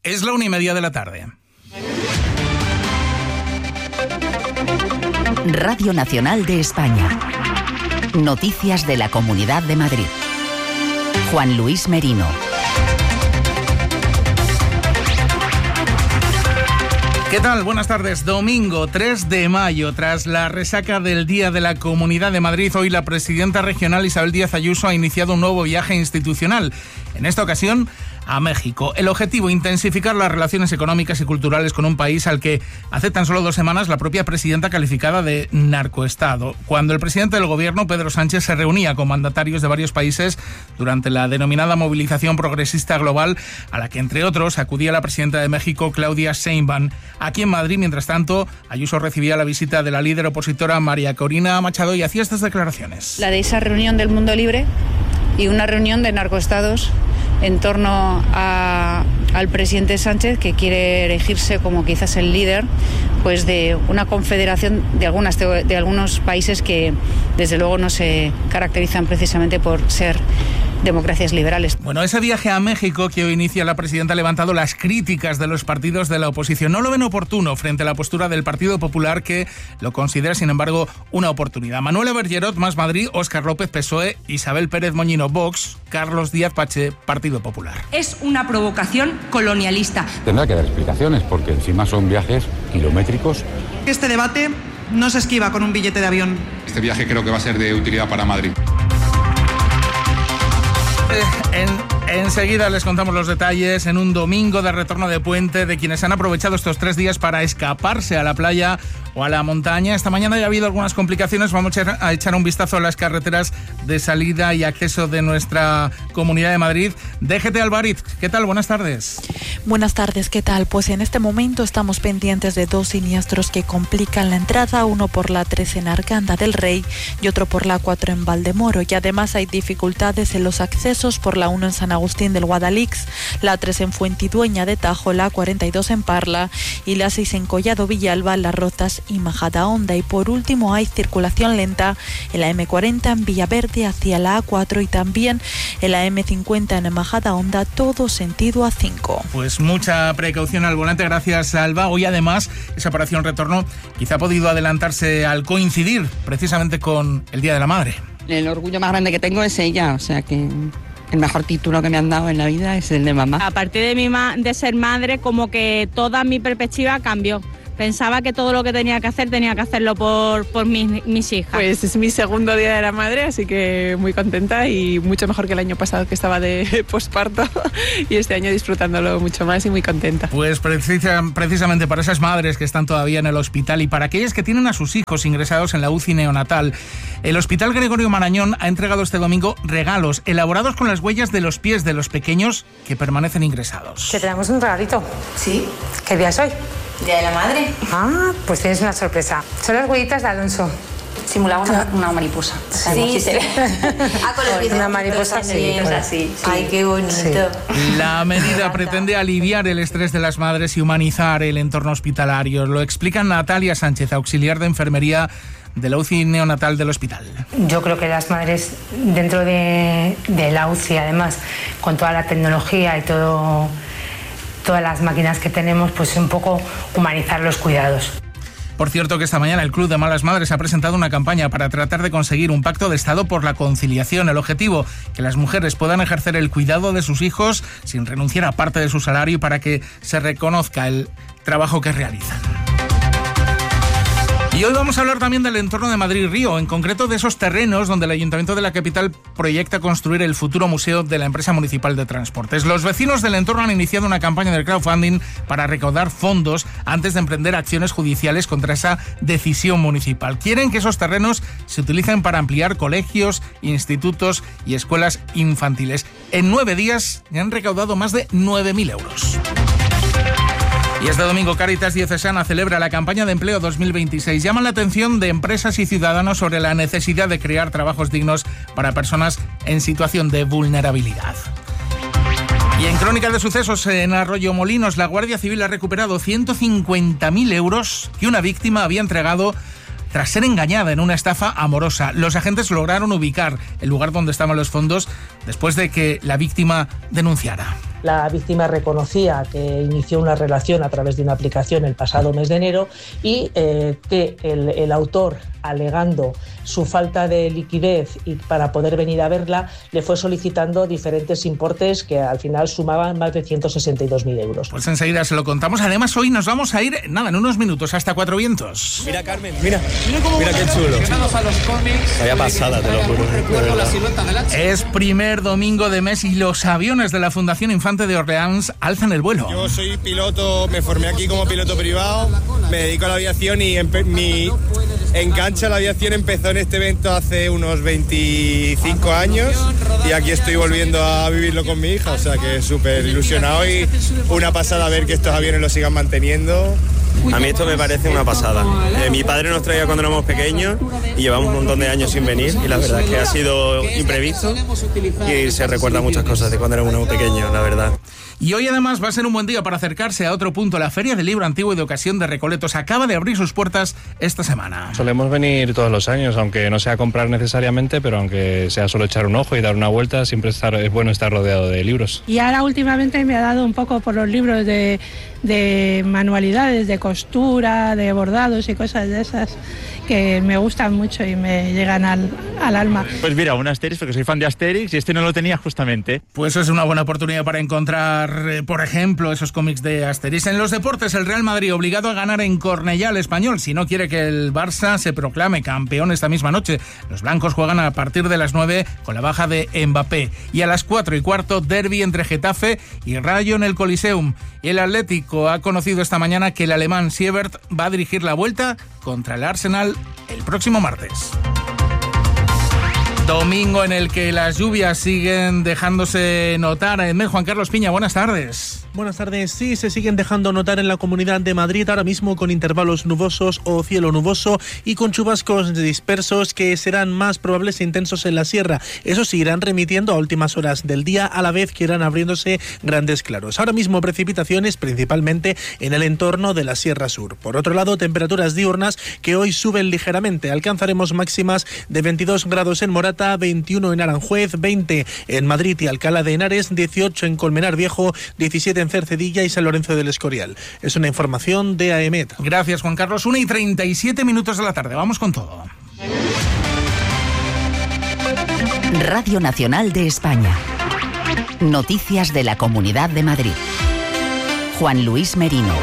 Es la 1:30 de la tarde. Radio Nacional de España. Noticias de la Comunidad de Madrid. Juan Luis Merino. ¿Qué tal? Buenas tardes. Domingo 3 de mayo, tras la resaca del Día de la Comunidad de Madrid, hoy la presidenta regional Isabel Díaz Ayuso ha iniciado un nuevo viaje institucional. En esta ocasión, a México. El objetivo, intensificar las relaciones económicas y culturales con un país al que hace tan solo 2 semanas la propia presidenta calificaba de narcoestado. Cuando el presidente del gobierno, Pedro Sánchez, se reunía con mandatarios de varios países durante la denominada movilización progresista global, a la que entre otros acudía la presidenta de México, Claudia Sheinbaum. Aquí en Madrid, mientras tanto, Ayuso recibía la visita de la líder opositora María Corina Machado y hacía estas declaraciones. La de esa reunión del mundo libre y una reunión de narcoestados en torno al presidente Sánchez, que quiere erigirse como quizás el líder pues de una confederación de algunos países que desde luego no se caracterizan precisamente por ser democracias liberales. Bueno, ese viaje a México que hoy inicia la presidenta ha levantado las críticas de los partidos de la oposición. No lo ven oportuno frente a la postura del Partido Popular, que lo considera, sin embargo, una oportunidad. Manuela Bergerot, Más Madrid; Óscar López, PSOE; Isabel Pérez Moñino, Vox; Carlos Díaz Pache, Partido Popular. Es una provocación colonialista. Tendrá que dar explicaciones, porque encima son viajes kilométricos. Este debate no se esquiva con un billete de avión. Este viaje creo que va a ser de utilidad para Madrid. Enseguida les contamos los detalles en un domingo de retorno de puente de quienes han aprovechado estos 3 días para escaparse a la playa o a la montaña. Esta mañana ya ha habido algunas complicaciones. Vamos a echar un vistazo a las carreteras de salida y acceso de nuestra Comunidad de Madrid. DGT Albariz, ¿qué tal? Buenas tardes. Buenas tardes, ¿qué tal? Pues en este momento estamos pendientes de 2 siniestros que complican la entrada, uno por la 3 en Arganda del Rey y otro por la 4 en Valdemoro. Y además hay dificultades en los accesos por la 1 en San Agustín del Guadalix, la 3 en Fuentidueña de Tajo, la 42 en Parla y la 6 en Collado Villalba, Las Rozas y Majadahonda. Y por último hay circulación lenta en la M40 en Villaverde hacia la A4 y también en la M50 en Majadahonda, todo sentido A5. Pues mucha precaución al volante. Gracias, Alba. Hoy además esa operación retorno quizá ha podido adelantarse al coincidir precisamente con el Día de la Madre. El orgullo más grande que tengo es ella, o sea que el mejor título que me han dado en la vida es el de mamá. A partir de ser madre, como que toda mi perspectiva cambió. Pensaba que todo lo que tenía que hacer, tenía que hacerlo por mis hijas. Pues es mi segundo día de la madre, así que muy contenta y mucho mejor que el año pasado, que estaba de posparto, y este año disfrutándolo mucho más y muy contenta. Pues precisamente para esas madres que están todavía en el hospital y para aquellas que tienen a sus hijos ingresados en la UCI neonatal, el Hospital Gregorio Marañón ha entregado este domingo regalos elaborados con las huellas de los pies de los pequeños que permanecen ingresados. Te traemos un regalito. ¿Sí? ¿Qué día es hoy? Día de la Madre. Ah, pues tienes una sorpresa. Son las huellitas de Alonso. Simulaba una mariposa. Sí, sí. Con los pies una mariposa, sí. Así. Ay, qué bonito. Sí. La medida pretende aliviar el estrés de las madres y humanizar el entorno hospitalario. Lo explica Natalia Sánchez, auxiliar de enfermería de la UCI neonatal del hospital. Yo creo que las madres dentro de la UCI, además, con toda la tecnología y todas las máquinas que tenemos, pues un poco humanizar los cuidados. Por cierto que esta mañana el Club de Malas Madres ha presentado una campaña para tratar de conseguir un pacto de Estado por la conciliación. El objetivo, que las mujeres puedan ejercer el cuidado de sus hijos sin renunciar a parte de su salario y para que se reconozca el trabajo que realizan. Y hoy vamos a hablar también del entorno de Madrid-Río, en concreto de esos terrenos donde el Ayuntamiento de la capital proyecta construir el futuro museo de la empresa municipal de transportes. Los vecinos del entorno han iniciado una campaña de crowdfunding para recaudar fondos antes de emprender acciones judiciales contra esa decisión municipal. Quieren que esos terrenos se utilicen para ampliar colegios, institutos y escuelas infantiles. En 9 días han recaudado más de 9.000 euros. Y este domingo Cáritas Diocesana celebra la campaña de empleo 2026. Llaman la atención de empresas y ciudadanos sobre la necesidad de crear trabajos dignos para personas en situación de vulnerabilidad. Y en Crónica de Sucesos, en Arroyomolinos, la Guardia Civil ha recuperado 150.000 euros que una víctima había entregado tras ser engañada en una estafa amorosa. Los agentes lograron ubicar el lugar donde estaban los fondos después de que la víctima denunciara. La víctima reconocía que inició una relación a través de una aplicación el pasado mes de enero y que el autor, alegando su falta de liquidez y para poder venir a verla, le fue solicitando diferentes importes que al final sumaban más de 162.000 euros. Pues enseguida se lo contamos. Además, hoy nos vamos a ir, en unos minutos, hasta Cuatro Vientos. Mira, Carmen, mira qué chulo. A los cómics, vaya pasada, te lo juro. Es primer domingo de mes y los aviones de la Fundación Infante de Orleans alzan el vuelo. Yo soy piloto, me formé aquí como piloto privado, me dedico a la aviación y mi enganche a la aviación empezó en este evento hace unos 25 años y aquí estoy volviendo a vivirlo con mi hija, o sea que súper ilusionado y una pasada ver que estos aviones lo sigan manteniendo. A mí esto me parece una pasada. Mi padre nos traía cuando éramos pequeños y llevamos un montón de años sin venir y la verdad es que ha sido imprevisto y se recuerda muchas cosas de cuando éramos pequeños, la verdad. Y hoy además va a ser un buen día para acercarse a otro punto. La Feria del Libro Antiguo y de Ocasión de Recoletos acaba de abrir sus puertas esta semana. Solemos venir todos los años, aunque no sea comprar necesariamente, pero aunque sea solo echar un ojo y dar una vuelta, siempre es bueno estar rodeado de libros. Y ahora últimamente me ha dado un poco por los libros de manualidades, de costura, de bordados y cosas de esas que me gustan mucho y me llegan al alma. Pues mira, un Asterix, porque soy fan de Asterix y este no lo tenía justamente. Pues es una buena oportunidad para encontrar, por ejemplo, esos cómics de Asterix. En los deportes, el Real Madrid obligado a ganar en Cornellá al Español si no quiere que el Barça se proclame campeón esta misma noche. Los blancos juegan a partir de las 9 con la baja de Mbappé. Y a las 4:15, derbi entre Getafe y Rayo en el Coliseum. Y el Atlético ha conocido esta mañana que el alemán Siebert va a dirigir la vuelta contra el Arsenal el próximo martes. Domingo en el que las lluvias siguen dejándose notar. Juan Carlos Piña, buenas tardes. Buenas tardes. Sí, se siguen dejando notar en la Comunidad de Madrid, ahora mismo con intervalos nubosos o cielo nuboso y con chubascos dispersos que serán más probables e intensos en la sierra. Eso sí, irán remitiendo a últimas horas del día, a la vez que irán abriéndose grandes claros. Ahora mismo precipitaciones principalmente en el entorno de la Sierra Sur. Por otro lado, temperaturas diurnas que hoy suben ligeramente. Alcanzaremos máximas de 22 grados en Morata, 21 en Aranjuez, 20 en Madrid y Alcalá de Henares, 18 en Colmenar Viejo, 17 en Cercedilla y San Lorenzo del Escorial. Es una información de AEMET. Gracias, Juan Carlos. 1:37 de la tarde. Vamos con todo. Radio Nacional de España. Noticias de la Comunidad de Madrid. Juan Luis Merino.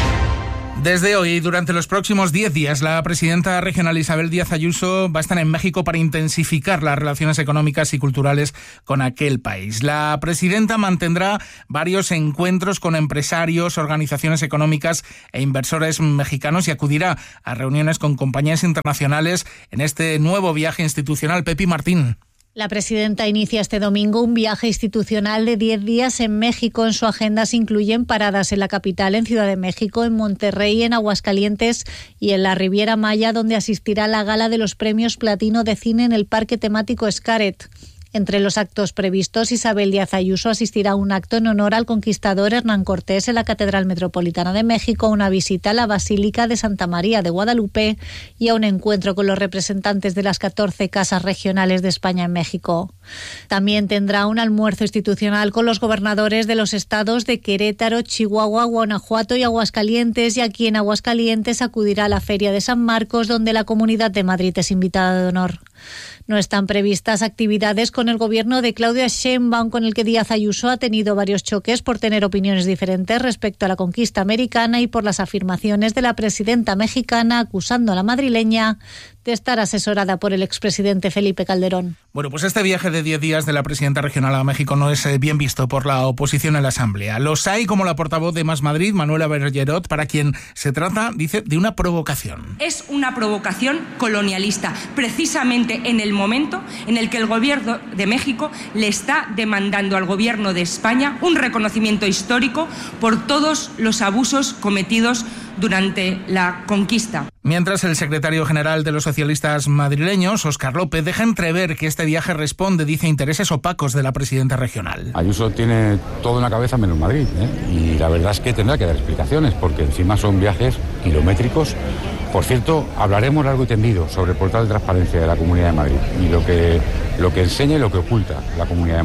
Desde hoy y durante los próximos 10 días, la presidenta regional Isabel Díaz Ayuso va a estar en México para intensificar las relaciones económicas y culturales con aquel país. La presidenta mantendrá varios encuentros con empresarios, organizaciones económicas e inversores mexicanos y acudirá a reuniones con compañías internacionales en este nuevo viaje institucional. Pepi Martín. La presidenta inicia este domingo un viaje institucional de 10 días en México. En su agenda se incluyen paradas en la capital, en Ciudad de México, en Monterrey, en Aguascalientes y en la Riviera Maya, donde asistirá a la gala de los premios Platino de Cine en el Parque Temático Xcaret. Entre los actos previstos, Isabel Díaz Ayuso asistirá a un acto en honor al conquistador Hernán Cortés en la Catedral Metropolitana de México, a una visita a la Basílica de Santa María de Guadalupe y a un encuentro con los representantes de las 14 casas regionales de España en México. También tendrá un almuerzo institucional con los gobernadores de los estados de Querétaro, Chihuahua, Guanajuato y Aguascalientes, y aquí en Aguascalientes acudirá a la Feria de San Marcos, donde la Comunidad de Madrid es invitada de honor. No están previstas actividades con el gobierno de Claudia Sheinbaum, con el que Díaz Ayuso ha tenido varios choques por tener opiniones diferentes respecto a la conquista americana y por las afirmaciones de la presidenta mexicana acusando a la madrileña de estar asesorada por el expresidente Felipe Calderón. Bueno, pues este viaje de 10 días de la presidenta regional a México no es bien visto por la oposición en la Asamblea. Los hay, como la portavoz de Más Madrid, Manuela Bergerot, para quien se trata, dice, de una provocación. Es una provocación colonialista, precisamente en el momento en el que el gobierno de México le está demandando al gobierno de España un reconocimiento histórico por todos los abusos cometidos durante la conquista. Mientras, el secretario general de los socialistas madrileños, Óscar López, deja entrever que este viaje responde, dice, a intereses opacos de la presidenta regional. Ayuso tiene todo en la cabeza menos Madrid, y la verdad es que tendrá que dar explicaciones, porque encima son viajes kilométricos. Por cierto, hablaremos largo y tendido sobre el portal de transparencia de la Comunidad de Madrid y lo que enseña y lo que oculta la Comunidad de Madrid.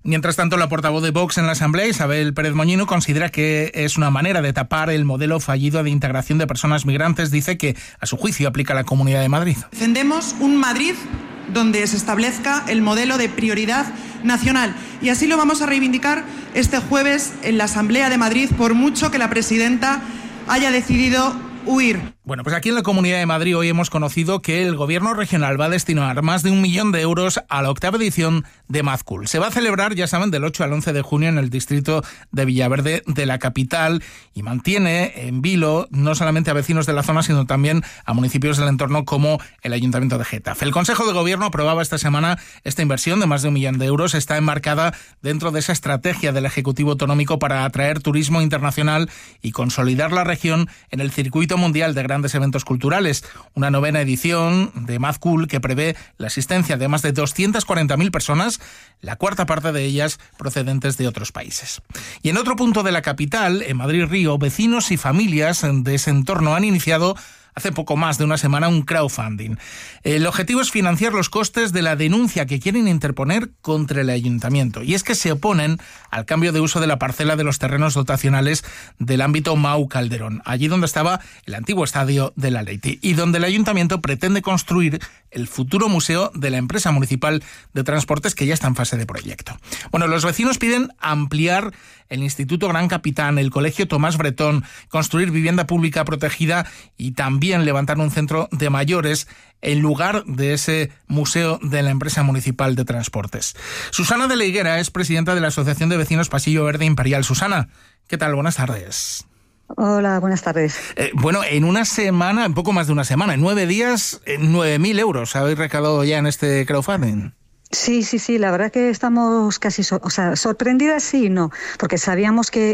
Mientras tanto, la portavoz de Vox en la Asamblea, Isabel Pérez Moñino, considera que es una manera de tapar el modelo fallido de integración de personas migrantes. Dice que, a su juicio, aplica la Comunidad de Madrid. Defendemos un Madrid donde se establezca el modelo de prioridad nacional. Y así lo vamos a reivindicar este jueves en la Asamblea de Madrid, por mucho que la presidenta haya decidido huir. Bueno, pues aquí en la Comunidad de Madrid hoy hemos conocido que el Gobierno regional va a destinar más de 1 millón de euros a la 8ª edición de Mad-Cool. Se va a celebrar, ya saben, del 8 al 11 de junio en el distrito de Villaverde de la capital y mantiene en vilo no solamente a vecinos de la zona, sino también a municipios del entorno como el Ayuntamiento de Getafe. El Consejo de Gobierno aprobaba esta semana esta inversión de más de 1 millón de euros. Está enmarcada dentro de esa estrategia del Ejecutivo Autonómico para atraer turismo internacional y consolidar la región en el circuito mundial de grandes eventos culturales. Una 9ª edición de Mad-Cool que prevé la asistencia de más de 240.000 personas, la 4ª parte de ellas procedentes de otros países. Y en otro punto de la capital, en Madrid-Río, vecinos y familias de ese entorno han iniciado hace poco más de una semana un crowdfunding. El objetivo es financiar los costes de la denuncia que quieren interponer contra el ayuntamiento. Y es que se oponen al cambio de uso de la parcela de los terrenos dotacionales del ámbito Mau Calderón, allí donde estaba el antiguo estadio del Athletic y donde el ayuntamiento pretende construir el futuro museo de la empresa municipal de transportes que ya está en fase de proyecto. Bueno, los vecinos piden ampliar el Instituto Gran Capitán, el Colegio Tomás Bretón, construir vivienda pública protegida y también levantar un centro de mayores en lugar de ese museo de la empresa municipal de transportes. Susana de la Higuera es presidenta de la Asociación de Vecinos Pasillo Verde Imperial. Susana, ¿qué tal? Buenas tardes. Hola, buenas tardes. Bueno, en una semana, en poco más de una semana, en 9 días, 9.000 euros habéis recaudado ya en este crowdfunding. Sí, la verdad que estamos casi sorprendidas, sí y no, porque sabíamos que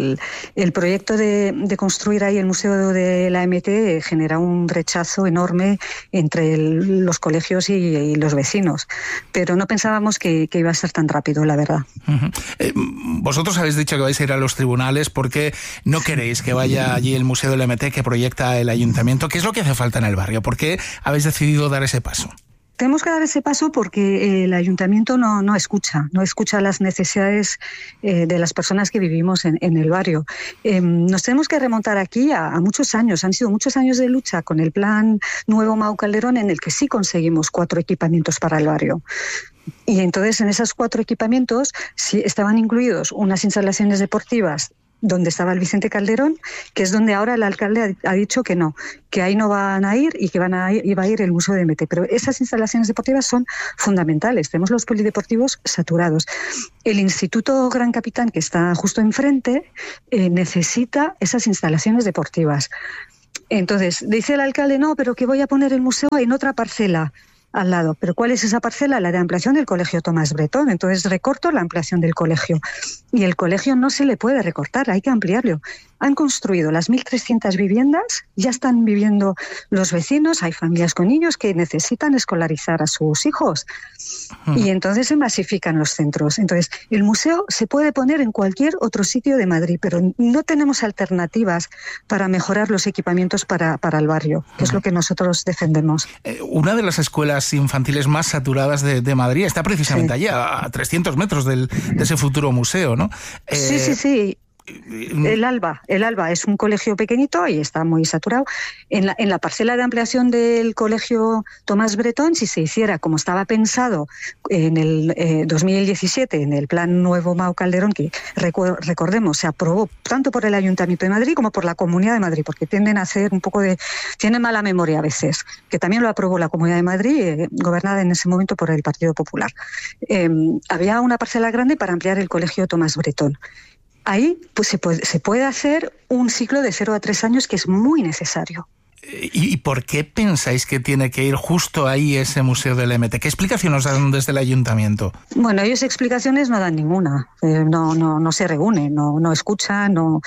el proyecto de construir ahí el Museo de la MT genera un rechazo enorme entre los colegios y los vecinos, pero no pensábamos que iba a ser tan rápido, la verdad. Vosotros habéis dicho que vais a ir a los tribunales porque no queréis que vaya allí el Museo de la MT que proyecta el ayuntamiento. ¿Qué es lo que hace falta en el barrio? ¿Por qué habéis decidido dar ese paso? Tenemos que dar ese paso porque el ayuntamiento no escucha las necesidades de las personas que vivimos en el barrio. Nos tenemos que remontar aquí a muchos años. Han sido muchos años de lucha con el plan Nuevo Mau Calderón, en el que sí conseguimos 4 equipamientos para el barrio. Y entonces en esos 4 equipamientos sí estaban incluidos unas instalaciones deportivas donde estaba el Vicente Calderón, que es donde ahora el alcalde ha dicho que no, que ahí no van a ir y que iba a ir el Museo de MT. Pero esas instalaciones deportivas son fundamentales. Tenemos los polideportivos saturados. El Instituto Gran Capitán, que está justo enfrente, necesita esas instalaciones deportivas. Entonces, dice el alcalde, no, pero que voy a poner el museo en otra parcela al lado. ¿Pero cuál es esa parcela? La de ampliación del Colegio Tomás Bretón. Entonces recorto la ampliación del colegio. Y el colegio no se le puede recortar, hay que ampliarlo. Han construido las 1.300 viviendas, ya están viviendo los vecinos, hay familias con niños que necesitan escolarizar a sus hijos. Y entonces se masifican los centros. Entonces, el museo se puede poner en cualquier otro sitio de Madrid, pero no tenemos alternativas para mejorar los equipamientos para el barrio, que es lo que nosotros defendemos. Una de las escuelas infantiles más saturadas de Madrid está precisamente allí, a 300 metros de ese futuro museo, ¿no? Sí. El Alba es un colegio pequeñito y está muy saturado. En la parcela de ampliación del Colegio Tomás Bretón, si se hiciera como estaba pensado en el 2017, en el Plan Nuevo Mau Calderón, que recordemos se aprobó tanto por el Ayuntamiento de Madrid como por la Comunidad de Madrid, porque tienden a hacer tienen mala memoria a veces, que también lo aprobó la Comunidad de Madrid, gobernada en ese momento por el Partido Popular. Había una parcela grande para ampliar el Colegio Tomás Bretón. Ahí pues se puede hacer un ciclo de 0 a 3 años que es muy necesario. ¿Y por qué pensáis que tiene que ir justo ahí ese museo del MT? ¿Qué explicación nos dan desde el ayuntamiento? Bueno, ellos explicaciones no dan ninguna. No se reúnen, no escuchan, no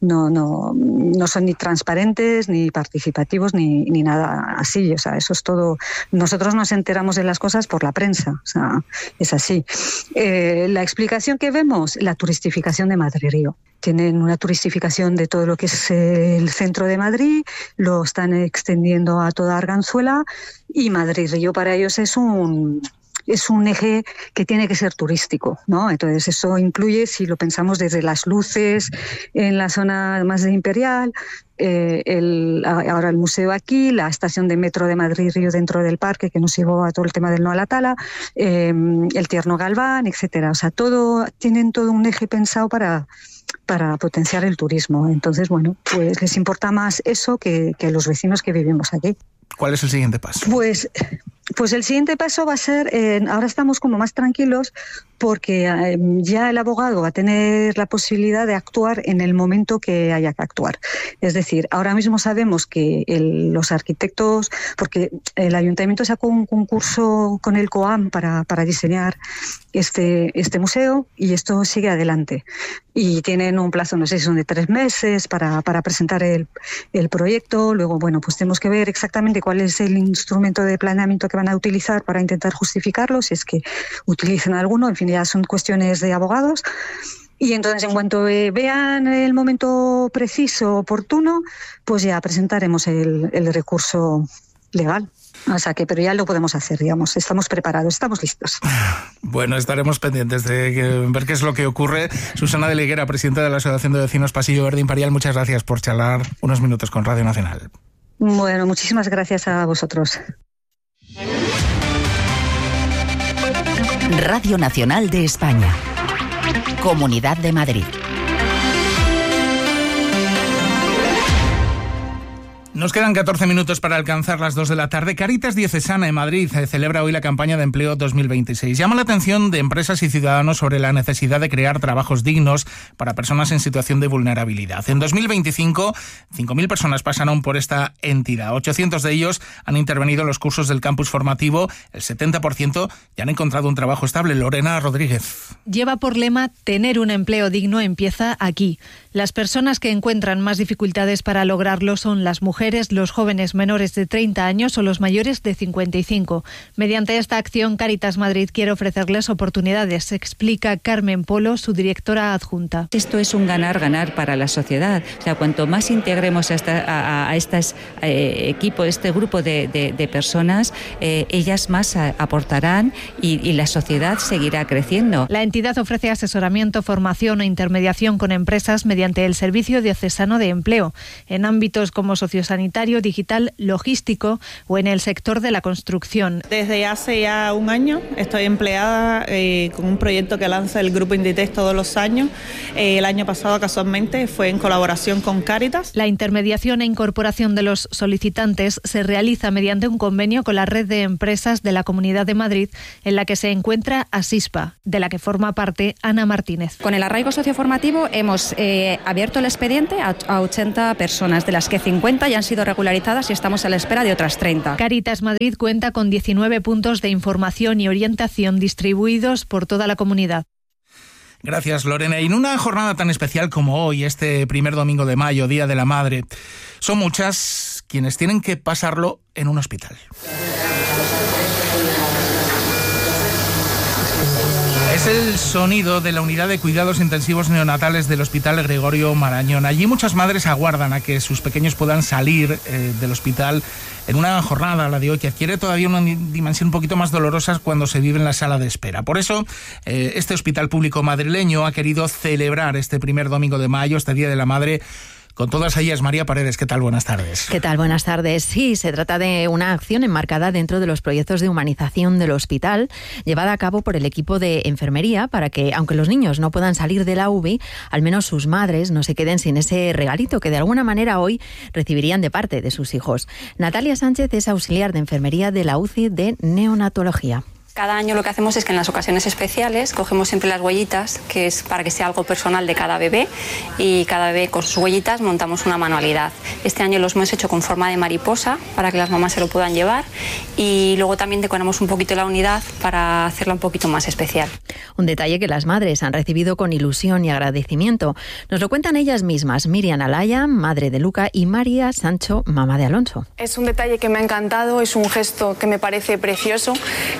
son ni transparentes, ni participativos, ni nada así. O sea, eso es todo. Nosotros nos enteramos de las cosas por la prensa. O sea, es así. La explicación que vemos, la turistificación de Madrid-Río. Tienen una turistificación de todo lo que es el centro de Madrid, lo están extendiendo a toda Arganzuela y Madrid-Río para ellos es un es un eje que tiene que ser turístico, ¿no? Entonces eso incluye, si lo pensamos desde las luces en la zona más de Imperial, ahora el museo aquí, la estación de metro de Madrid-Río dentro del parque que nos llevó a todo el tema del No a la Tala, el Tierno Galván, etcétera. O sea, tienen todo un eje pensado para potenciar el turismo. Entonces, bueno, pues les importa más eso que los vecinos que vivimos aquí. ¿Cuál es el siguiente paso? Pues el siguiente paso va a ser, ahora estamos como más tranquilos porque ya el abogado va a tener la posibilidad de actuar en el momento que haya que actuar. Es decir, ahora mismo sabemos que los arquitectos, porque el ayuntamiento sacó un concurso con el COAM para diseñar este museo y esto sigue adelante. Y tienen un plazo, no sé si son de 3 meses para presentar el proyecto. Luego, bueno, pues tenemos que ver exactamente cuál es el instrumento de planeamiento que van a utilizar para intentar justificarlo, si es que utilizan alguno. En fin, ya son cuestiones de abogados. Y entonces, en cuanto vean el momento preciso, oportuno, pues ya presentaremos el recurso legal. O sea pero ya lo podemos hacer, digamos. Estamos preparados, estamos listos. Bueno, estaremos pendientes de ver qué es lo que ocurre. Susana de la Higuera, presidenta de la Asociación de Vecinos Pasillo Verde Imperial, muchas gracias por charlar unos minutos con Radio Nacional. Bueno, muchísimas gracias a vosotros. Radio Nacional de España. Comunidad de Madrid. Nos quedan 14 minutos para alcanzar las 2 de la tarde. Cáritas Diocesana en Madrid celebra hoy la campaña de empleo 2026. Llama la atención de empresas y ciudadanos sobre la necesidad de crear trabajos dignos para personas en situación de vulnerabilidad. En 2025, 5.000 personas pasaron por esta entidad. 800 de ellos han intervenido en los cursos del campus formativo. El 70% ya han encontrado un trabajo estable. Lorena Rodríguez. Lleva por lema: tener un empleo digno empieza aquí. Las personas que encuentran más dificultades para lograrlo son las mujeres, los jóvenes menores de 30 años o los mayores de 55. Mediante esta acción, Cáritas Madrid quiere ofrecerles oportunidades, explica Carmen Polo, su directora adjunta. Esto es un ganar-ganar para la sociedad. O sea, cuanto más integremos a este grupo de personas, ellas más aportarán y la sociedad seguirá creciendo. La entidad ofrece asesoramiento, formación o intermediación con empresas mediante el Servicio Diocesano de Empleo, en ámbitos como sociosanitario, digital, logístico o en el sector de la construcción. Desde hace ya un año estoy empleada con un proyecto que lanza el Grupo Inditex todos los años. El año pasado, casualmente, fue en colaboración con Cáritas. La intermediación e incorporación de los solicitantes se realiza mediante un convenio con la red de empresas de la Comunidad de Madrid, en la que se encuentra Asispa, de la que forma parte Ana Martínez. Con el arraigo socioformativo hemos abierto el expediente a 80 personas, de las que 50 ya han sido regularizadas y estamos a la espera de otras 30. Cáritas Madrid cuenta con 19 puntos de información y orientación distribuidos por toda la comunidad. Gracias, Lorena. Y en una jornada tan especial como hoy, este primer domingo de mayo, Día de la Madre, son muchas quienes tienen que pasarlo en un hospital. Es el sonido de la unidad de cuidados intensivos neonatales del Hospital Gregorio Marañón. Allí muchas madres aguardan a que sus pequeños puedan salir del hospital en una jornada, la de hoy, que adquiere todavía una dimensión un poquito más dolorosa cuando se vive en la sala de espera. Por eso, este hospital público madrileño ha querido celebrar este primer domingo de mayo, este Día de la Madre, con todas ellas. María Paredes, ¿qué tal? Buenas tardes. ¿Qué tal? Buenas tardes. Sí, se trata de una acción enmarcada dentro de los proyectos de humanización del hospital, llevada a cabo por el equipo de enfermería, para que, aunque los niños no puedan salir de la UBI, al menos sus madres no se queden sin ese regalito que de alguna manera hoy recibirían de parte de sus hijos. Natalia Sánchez es auxiliar de enfermería de la UCI de neonatología. Cada año lo que hacemos es que en las ocasiones especiales cogemos siempre las huellitas, que es para que sea algo personal de cada bebé, y cada bebé con sus huellitas montamos una manualidad. Este año los hemos hecho con forma de mariposa para que las mamás se lo puedan llevar, y luego también decoramos un poquito la unidad para hacerla un poquito más especial. Un detalle que las madres han recibido con ilusión y agradecimiento. Nos lo cuentan ellas mismas: Miriam Alaya, madre de Luca, y María Sancho, mamá de Alonso. Es un detalle que me ha encantado, es un gesto que me parece precioso, que para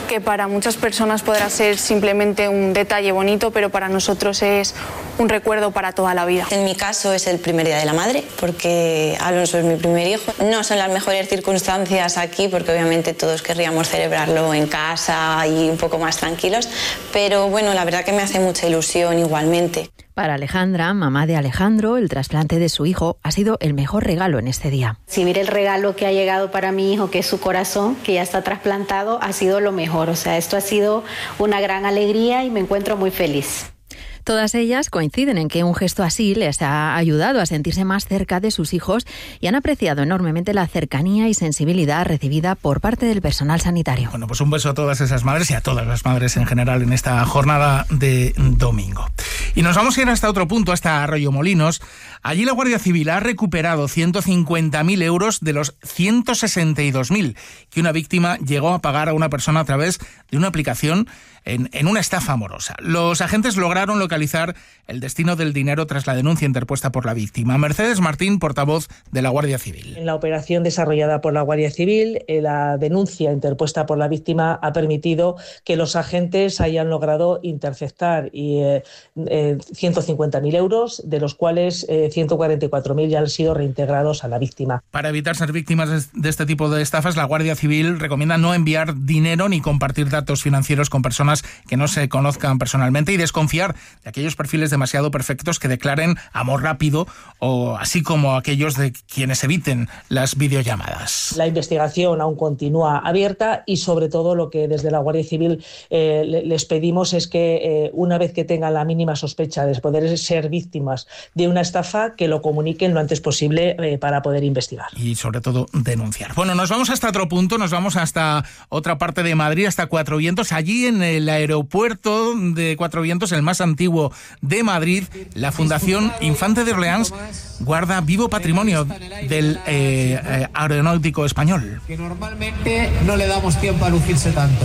para muchas personas podrá ser simplemente un detalle bonito, pero para nosotros es un recuerdo para toda la vida. En mi caso es el primer Día de la Madre, porque Alonso es mi primer hijo. No son las mejores circunstancias aquí, porque obviamente todos querríamos celebrarlo en casa y un poco más tranquilos, pero bueno, la verdad que me hace mucha ilusión igualmente. Para Alejandra, mamá de Alejandro, el trasplante de su hijo ha sido el mejor regalo en este día. Si mira el regalo que ha llegado para mi hijo, que es su corazón, que ya está trasplantado, ha sido lo mejor. O sea, esto ha sido una gran alegría y me encuentro muy feliz. Todas ellas coinciden en que un gesto así les ha ayudado a sentirse más cerca de sus hijos y han apreciado enormemente la cercanía y sensibilidad recibida por parte del personal sanitario. Bueno, pues un beso a todas esas madres y a todas las madres en general en esta jornada de domingo. Y nos vamos a ir hasta otro punto, hasta Arroyomolinos. Allí la Guardia Civil ha recuperado 150.000 euros de los 162.000 que una víctima llegó a pagar a una persona a través de una aplicación en una estafa amorosa. Los agentes lograron localizar el destino del dinero tras la denuncia interpuesta por la víctima. Mercedes Martín, portavoz de la Guardia Civil. En la operación desarrollada por la Guardia Civil, la denuncia interpuesta por la víctima ha permitido que los agentes hayan logrado interceptar 150.000 euros, de los cuales 144.000 ya han sido reintegrados a la víctima. Para evitar ser víctimas de este tipo de estafas, la Guardia Civil recomienda no enviar dinero ni compartir datos financieros con personas que no se conozcan personalmente y desconfiar de aquellos perfiles demasiado perfectos que declaren amor rápido, o así como aquellos de quienes eviten las videollamadas. La investigación aún continúa abierta y sobre todo lo que desde la Guardia Civil les pedimos es que una vez que tengan la mínima sospecha de poder ser víctimas de una estafa, que lo comuniquen lo antes posible para poder investigar. Y sobre todo denunciar. Bueno, nos vamos hasta otro punto, nos vamos hasta otra parte de Madrid, hasta Cuatro Vientos. Allí en el aeropuerto de Cuatro Vientos, el más antiguo de Madrid, la Fundación Infante de Orleans guarda vivo patrimonio del aeronáutico español. Que normalmente no le damos tiempo a lucirse tanto.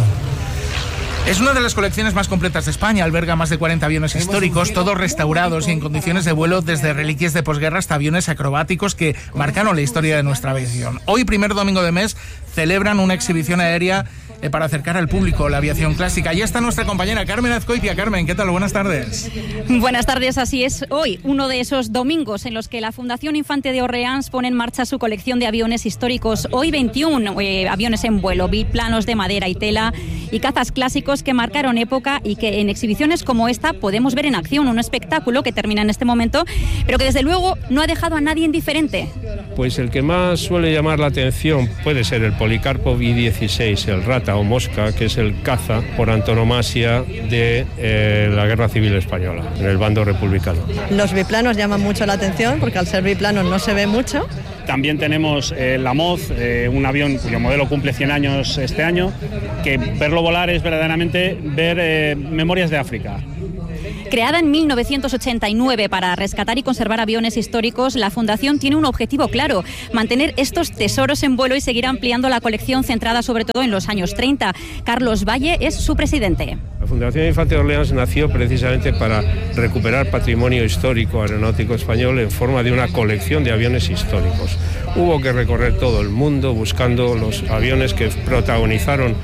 Es una de las colecciones más completas de España. Alberga más de 40 aviones históricos, todos restaurados y en condiciones de vuelo, desde reliquias de posguerra hasta aviones acrobáticos que marcaron la historia de nuestra aviación. Hoy, primer domingo de mes, celebran una exhibición aérea para acercar al público la aviación clásica. Ya está nuestra compañera Carmen Azcoitia. Carmen, ¿qué tal? Buenas tardes. Buenas tardes, así es. Hoy, uno de esos domingos en los que la Fundación Infante de Orleans pone en marcha su colección de aviones históricos. Hoy 21 aviones en vuelo, biplanos de madera y tela y cazas clásicos que marcaron época y que en exhibiciones como esta podemos ver en acción. Un espectáculo que termina en este momento, pero que desde luego no ha dejado a nadie indiferente. Pues el que más suele llamar la atención puede ser el Policarpo I-16, el Rata o Mosca, que es el caza por antonomasia de la Guerra Civil Española, en el bando republicano. Los biplanos llaman mucho la atención porque al ser biplanos no se ve mucho. También tenemos la Moz, un avión cuyo modelo cumple 100 años este año, que verlo volar es verdaderamente ver Memorias de África. Creada en 1989 para rescatar y conservar aviones históricos, la Fundación tiene un objetivo claro: mantener estos tesoros en vuelo y seguir ampliando la colección centrada sobre todo en los años 30. Carlos Valle es su presidente. La Fundación Infante de Orleans nació precisamente para recuperar patrimonio histórico aeronáutico español en forma de una colección de aviones históricos. Hubo que recorrer todo el mundo buscando los aviones que protagonizaron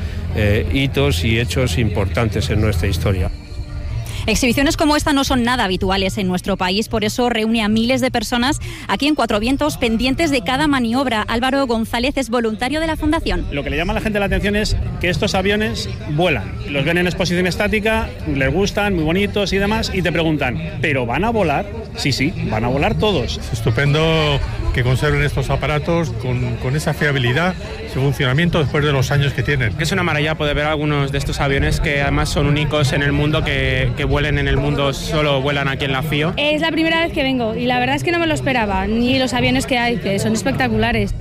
hitos y hechos importantes en nuestra historia. Exhibiciones como esta no son nada habituales en nuestro país, por eso reúne a miles de personas aquí en Cuatro Vientos pendientes de cada maniobra. Álvaro González es voluntario de la Fundación. Lo que le llama a la gente la atención es que estos aviones vuelan. Los ven en exposición estática, les gustan, muy bonitos y demás, y te preguntan, ¿pero van a volar? Sí, van a volar todos. Es estupendo que conserven estos aparatos con esa fiabilidad, su funcionamiento después de los años que tienen. Es una maravilla poder ver algunos de estos aviones que además son únicos en el mundo, que vuelen en el mundo, solo vuelan aquí en la FIO. Es la primera vez que vengo y la verdad es que no me lo esperaba, ni los aviones que hay, que son espectaculares.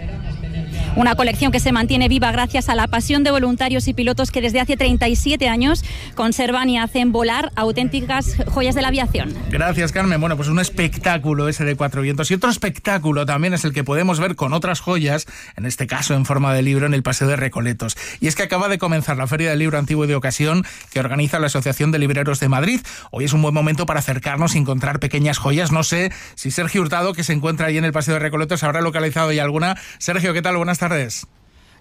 Una colección que se mantiene viva gracias a la pasión de voluntarios y pilotos que desde hace 37 años conservan y hacen volar auténticas joyas de la aviación. Gracias, Carmen. Bueno, pues un espectáculo ese de Cuatro Vientos. Y otro espectáculo también es el que podemos ver con otras joyas, en este caso en forma de libro, en el Paseo de Recoletos. Y es que acaba de comenzar la Feria del Libro Antiguo y de Ocasión que organiza la Asociación de Libreros de Madrid. Hoy es un buen momento para acercarnos y encontrar pequeñas joyas. No sé si Sergio Hurtado, que se encuentra ahí en el Paseo de Recoletos, habrá localizado ya alguna. Sergio, ¿qué tal? Buenas tardes.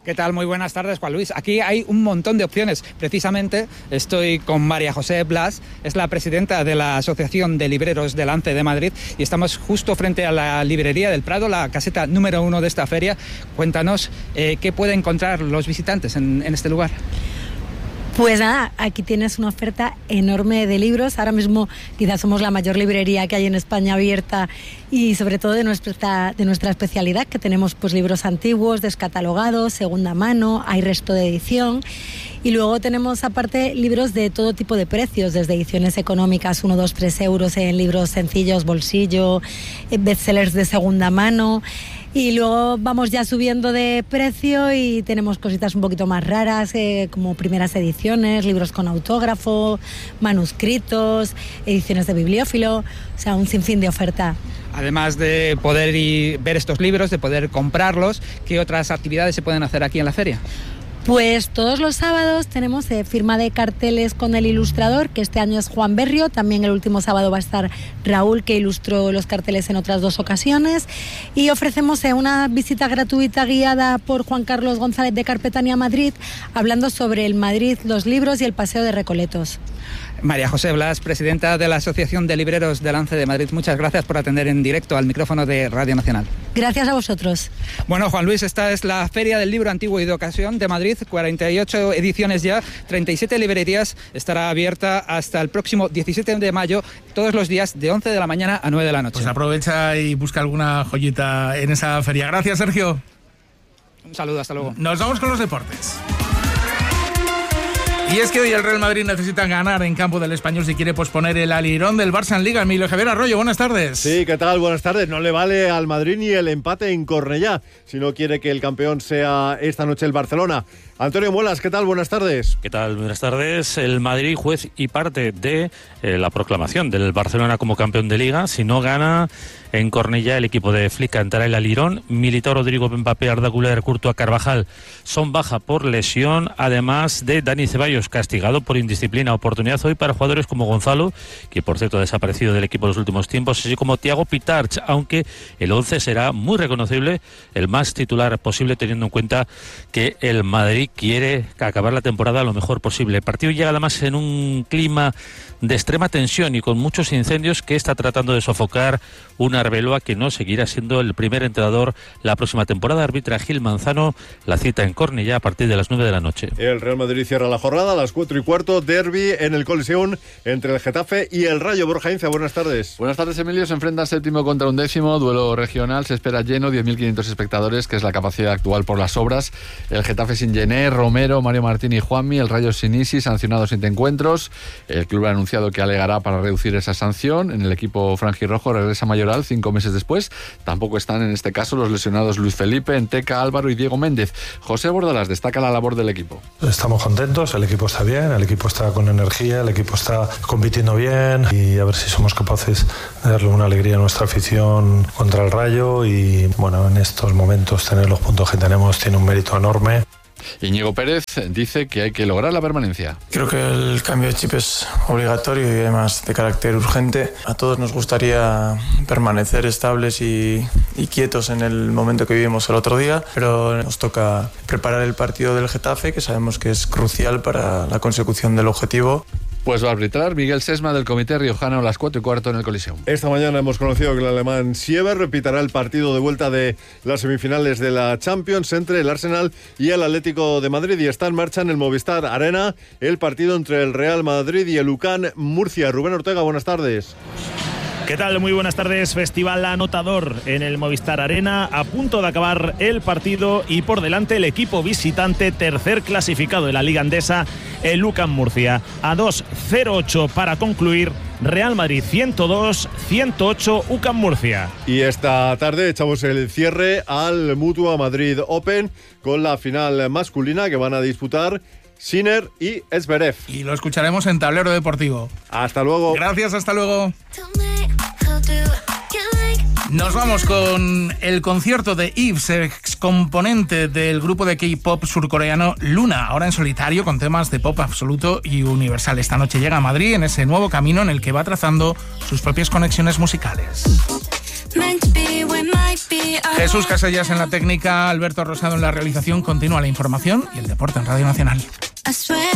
¿Qué tal? Muy buenas tardes, Juan Luis. Aquí hay un montón de opciones. Precisamente estoy con María José Blas, es la presidenta de la Asociación de Libreros de Lance de Madrid y estamos justo frente a la librería del Prado, la caseta número 1 de esta feria. Cuéntanos qué pueden encontrar los visitantes en este lugar. Pues nada, aquí tienes una oferta enorme de libros. Ahora mismo quizás somos la mayor librería que hay en España abierta y sobre todo de nuestra especialidad, que tenemos pues libros antiguos, descatalogados, segunda mano, hay resto de edición. Y luego tenemos aparte libros de todo tipo de precios, desde ediciones económicas, 1, 2, 3 euros en libros sencillos, bolsillo, bestsellers de segunda mano. Y luego vamos ya subiendo de precio y tenemos cositas un poquito más raras, como primeras ediciones, libros con autógrafo, manuscritos, ediciones de bibliófilo, o sea, un sinfín de oferta. Además de poder ver estos libros, de poder comprarlos, ¿qué otras actividades se pueden hacer aquí en la feria? Pues todos los sábados tenemos firma de carteles con el ilustrador, que este año es Juan Berrio. También el último sábado va a estar Raúl, que ilustró los carteles en otras 2 ocasiones. Y ofrecemos una visita gratuita guiada por Juan Carlos González de Carpetania Madrid, hablando sobre el Madrid, los libros y el paseo de Recoletos. María José Blas, presidenta de la Asociación de Libreros de Lance de Madrid, muchas gracias por atender en directo al micrófono de Radio Nacional. Gracias a vosotros. Bueno, Juan Luis, esta es la Feria del Libro Antiguo y de Ocasión de Madrid, 48 ediciones ya, 37 librerías, estará abierta hasta el próximo 17 de mayo, todos los días de 11 de la mañana a 9 de la noche. Pues aprovecha y busca alguna joyita en esa feria. Gracias, Sergio. Un saludo, hasta luego. Nos vamos con los deportes. Y es que hoy el Real Madrid necesita ganar en campo del Español si quiere posponer el alirón del Barça en Liga. Emilio Javier Arroyo, buenas tardes. Sí, ¿qué tal? Buenas tardes. No le vale al Madrid ni el empate en Cornellá si no quiere que el campeón sea esta noche el Barcelona. Antonio Muelas, ¿qué tal? Buenas tardes. ¿Qué tal? Buenas tardes. El Madrid, juez y parte de la proclamación del Barcelona como campeón de Liga. Si no gana en Cornellá, el equipo de Flick cantará el alirón. Militao, Rodrigo, Mbappé, Arda Güler, Courtois, Carvajal son baja por lesión, además de Dani Ceballos, castigado por indisciplina. Oportunidad hoy para jugadores como Gonzalo, que por cierto ha desaparecido del equipo en los últimos tiempos, así como Thiago Pitarch, aunque el 11 será muy reconocible, el más titular posible, teniendo en cuenta que el Madrid quiere acabar la temporada lo mejor posible. El partido llega además en un clima de extrema tensión y con muchos incendios que está tratando de sofocar una Arbeloa que no seguirá siendo el primer entrenador la próxima temporada. Arbitra Gil Manzano, la cita en Cornellá a partir de las 9 de la noche. El Real Madrid cierra la jornada a las 4:15, derbi en el Coliseum entre el Getafe y el Rayo. Borja Ince, buenas tardes. Buenas tardes, Emilio. Se enfrentan 7º contra 11º, duelo regional, se espera lleno, 10.500 espectadores, que es la capacidad actual por las obras. El Getafe sin Jenner, Romero, Mario Martín y Juanmi, el Rayo sin Isi, sancionados 7 encuentros. El club ha anunciado que alegará para reducir esa sanción. En el equipo franjirrojo regresa Mayoral 5 meses después. Tampoco están en este caso los lesionados Luis Felipe, Enteca, Álvaro y Diego Méndez. José Bordalás destaca la labor del equipo. Estamos contentos, el equipo está bien, el equipo está con energía, el equipo está compitiendo bien y a ver si somos capaces de darle una alegría a nuestra afición contra el Rayo y bueno, en estos momentos tener los puntos que tenemos tiene un mérito enorme. Íñigo Pérez dice que hay que lograr la permanencia. Creo que el cambio de chip es obligatorio y además de carácter urgente. A todos nos gustaría permanecer estables y quietos en el momento que vivimos el otro día, pero nos toca preparar el partido del Getafe, que sabemos que es crucial para la consecución del objetivo. Pues va a arbitrar Miguel Sesma del Comité Riojano a las 4:15 en el Coliseum. Esta mañana hemos conocido que el alemán Sieber repitará el partido de vuelta de las semifinales de la Champions entre el Arsenal y el Atlético de Madrid, y está en marcha en el Movistar Arena el partido entre el Real Madrid y el UCAN Murcia. Rubén Ortega, buenas tardes. ¿Qué tal? Muy buenas tardes. Festival anotador en el Movistar Arena, a punto de acabar el partido y por delante el equipo visitante, tercer clasificado de la Liga Endesa, el UCAN Murcia. A 2:08 para concluir. Real Madrid 102, 108 UCAN Murcia. Y esta tarde echamos el cierre al Mutua Madrid Open con la final masculina que van a disputar Sinner y Zverev. Y lo escucharemos en Tablero Deportivo. Hasta luego. Gracias, hasta luego. Nos vamos con el concierto de Yves, ex componente del grupo de K-pop surcoreano Luna, ahora en solitario con temas de pop absoluto y universal. Esta noche llega a Madrid en ese nuevo camino en el que va trazando sus propias conexiones musicales. Jesús Casellas en la técnica, Alberto Rosado en la realización. Continúa la información y el deporte en Radio Nacional.